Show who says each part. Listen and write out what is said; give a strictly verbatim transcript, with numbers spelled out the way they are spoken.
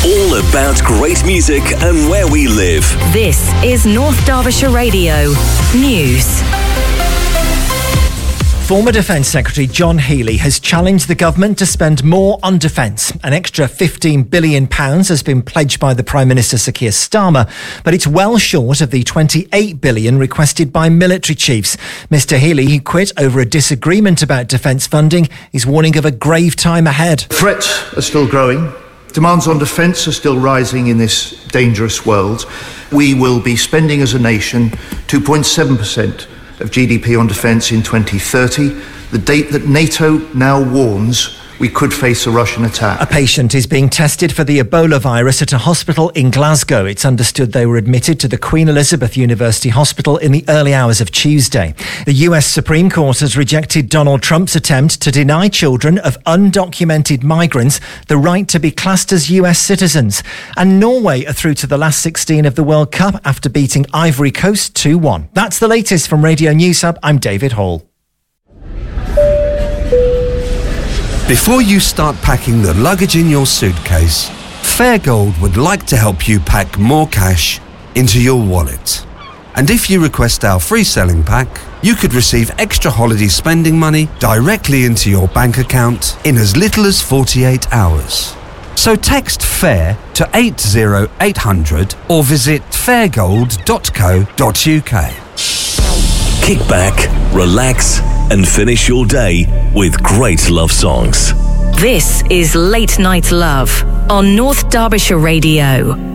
Speaker 1: All about great music and where we live.
Speaker 2: This is North Derbyshire Radio News.
Speaker 3: Former Defence Secretary John Healey has challenged the government to spend more on defence. An extra fifteen billion pounds has been pledged by the Prime Minister Sir Keir Starmer, but it's well short of the twenty-eight billion pounds requested by military chiefs. Mr Healey, who quit over a disagreement about defence funding, is warning of a grave time ahead.
Speaker 4: Threats are still growing. Demands on defence are still rising in this dangerous world. We will be spending as a nation two point seven percent of G D P on defence in twenty thirty, the date that NATO now warns we could face a Russian attack.
Speaker 3: A patient is being tested for the Ebola virus at a hospital in Glasgow. It's understood they were admitted to the Queen Elizabeth University Hospital in the early hours of Tuesday. The U S Supreme Court has rejected Donald Trump's attempt to deny children of undocumented migrants the right to be classed as U S citizens. And Norway are through to the last sixteen of the World Cup after beating Ivory Coast two one. That's the latest from Radio News Hub. I'm David Hall.
Speaker 5: Before you start packing the luggage in your suitcase, Fairgold would like to help you pack more cash into your wallet. And if you request our free selling pack, you could receive extra holiday spending money directly into your bank account in as little as forty-eight hours. So text FAIR to eight zero eight hundred or visit fairgold dot co dot uk.
Speaker 1: Kick back, relax, and finish your day with great love songs.
Speaker 2: This is Late Night Love on North Derbyshire Radio.